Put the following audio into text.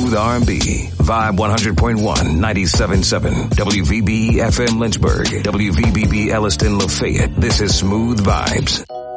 Smooth R&B. Vibe 100.1, 97.7. WVBE FM Lynchburg. WVBB Elliston Lafayette. This is Smooth Vibes.